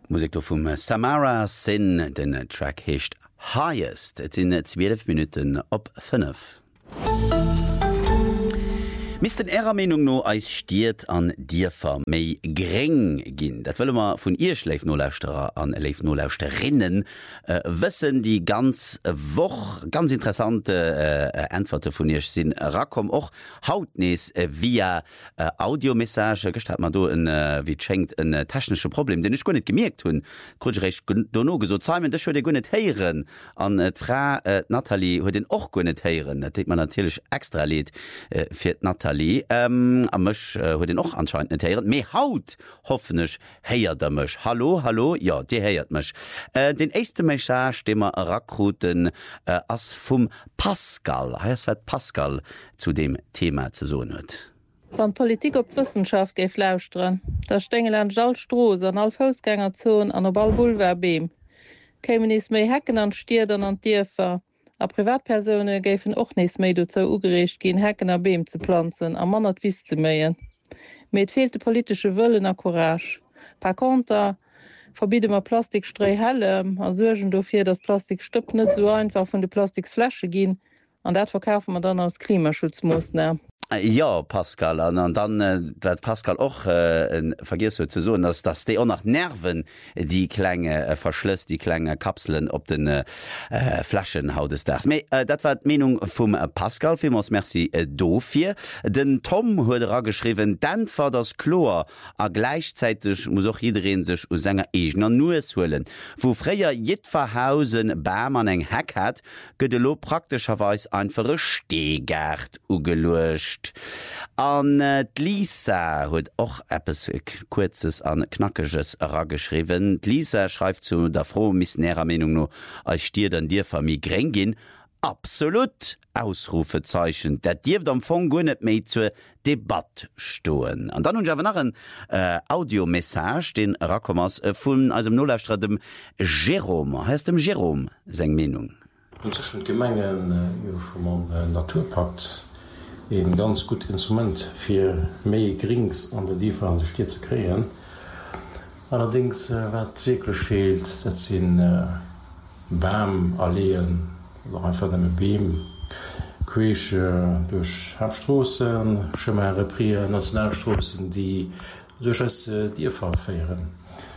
Musik vum Samara Sin, den Track hecht Highest. Et sinn 12 Minuten op 5. Mis den Ärer Menung no eis stiert an Dirfer méi greng ginn. Dat wëlle mar vun ihr Schleifnoläusterer an Leifnoläusterinnen wëssen die ganz woch ganz interessante Antworte vun ihr sinn rakom och hautnees via Audiomessage gestat man do wie schenkt een technische Problem, den ich go net gemerkt hunn Grundrecht no gesot zeimen dat de gonnet heieren an et Fra Natalie huet den och gonnet heieren, dat man natürlich extra Lied fir Natalie am Mch huet den och anscheinend net heieren. Mei haut hoffnech heiert der Mch. Hallo, ja, Di heiert mech. Den echte Message, de er rakruten ass vum Pascal. Heiers wat Pascal zu dem Thema ze so huet. Van Politik op Wissenschaft geif lausren. Der Stengel an Jalstroos an all Fausgängerzon an der Balbulwerbeem. Kämen is méi Hecken an Stierden an Dierfer. A Privatpersone géifen och nees méi do zou ugerecht ginn Hecken a Beem ze planzen, a Mannert wies ze méien. Meet fehlte politische Wëllen a Courage. Per Konter verbiede ma Plastikstrei hellem, a suergen dofir dat Plastik stëpp net so einfach vun de Plastiksflasche ginn, an dat verkaufen man dann als Klimaschutzmoosner. Ja, Pascal, an dann dat Pascal och vergiss ze so, dass de auch nach Nerven die Klänge verschlösst, die Klänge Kapseln op den Flaschen haut des Dachs. Dat war Meinung vum Pascal, vielmals merci dofir. Den Tom huet geschrieben, dann war das Chlor a gleichzeitig muss auch jederin sech u Sänger egner nues hullen. Wo freier jitverhausen Bam an eng Heck hat, gëtt lo praktischerweise einfache Stehgert ugelöscht. An Lisa huet och etwas kurzes an knackiges rageschrieben. Lisa schreibt zu der froh missionärer Meinung no als stier an dir vermi greng gin. Absolut Ausrufezeichen. Dat Dir am Fong go net méi zur Debatte stoen. An dann hun jawer nach een Audiomessage den Rakommers vun als dem Nollastra dem Jerome. Heißt dem Jerome seg Meinung. Zwischen Gemengen Naturpakt een ganz gut Instrument fir méi Grings an der Diefer an der Stier zu kreen. Allerdings wat wirklich fehlt, dat sinn Bam alleen oder einfach dem Beem Queche durch Hauptstrossen, Schemare Prier, Nationalstrossen, die durch als Dierfer feieren.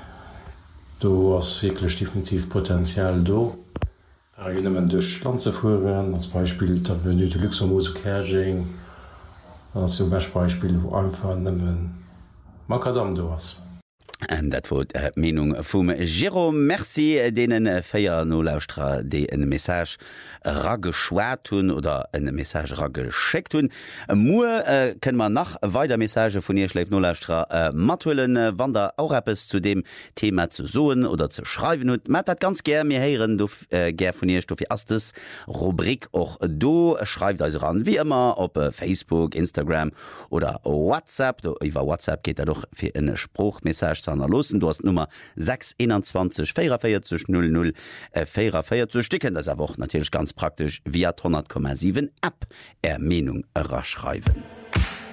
Du hast wirklich definitiv Potenzial do. Man durch Land zu fuhren, als Beispiel der Benöte Luxemburg Kerging, als zum Beispiel wo einfach Makadam du hast. En dat wordt Meinung vum Jerome. Merci denen Feier Nolauustra, die en Message raggeschwert hun oder en Message raggeschickt hun. Mo können man nach weiter Message von ihr schläft Nolauustra matuellen, wann der auch etwas zu dem Thema zu soen oder zu schreiben und mat dat ganz ger mir heieren du ger von ihr Stoffi erstes Rubrik auch do schreibt also ran wie immer op Facebook, Instagram oder WhatsApp. Über WhatsApp geht er doch für eine Spruchmessage losen. Du hast Nummer 621 44 00 44 Stücken. Das ist aber auch natürlich ganz praktisch via 100,7 App Meinung raschreiben.